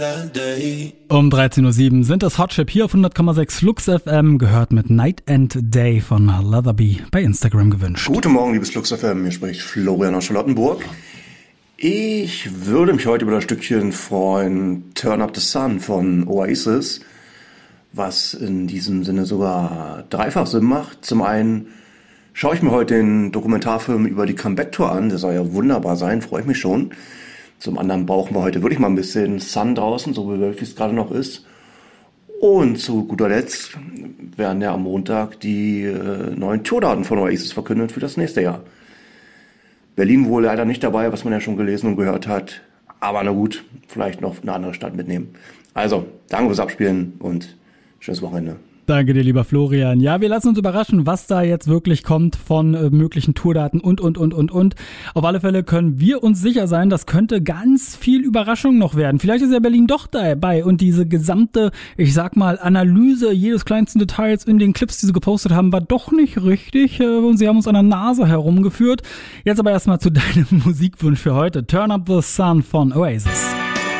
Um 13.07 Uhr sind es Hot Chip hier auf 100,6 Flux FM, gehört mit Night and Day von Leatherby bei Instagram gewünscht. Guten Morgen, liebes Flux FM, hier spricht Florian aus Charlottenburg. Ich würde mich heute über das Stückchen freuen, Turn Up the Sun von Oasis, was in diesem Sinne sogar dreifach Sinn macht. Zum einen schaue ich mir heute den Dokumentarfilm über die Comeback-Tour an, der soll ja wunderbar sein, freue ich mich schon. Zum anderen brauchen wir heute wirklich mal ein bisschen Sun draußen, so wie es gerade noch ist. Und zu guter Letzt werden ja am Montag die neuen Tourdaten von Oasis verkündet für das nächste Jahr. Berlin wohl leider nicht dabei, was man ja schon gelesen und gehört hat. Aber na gut, vielleicht noch eine andere Stadt mitnehmen. Also, danke fürs Abspielen und schönes Wochenende. Danke dir, lieber Florian. Ja, wir lassen uns überraschen, was da jetzt wirklich kommt von möglichen Tourdaten und. Auf alle Fälle können wir uns sicher sein, das könnte ganz viel Überraschung noch werden. Vielleicht ist ja Berlin doch dabei und diese gesamte, ich sag mal, Analyse jedes kleinsten Details in den Clips, die sie gepostet haben, war doch nicht richtig und sie haben uns an der Nase herumgeführt. Jetzt aber erstmal zu deinem Musikwunsch für heute. Turn Up the Sun von Oasis.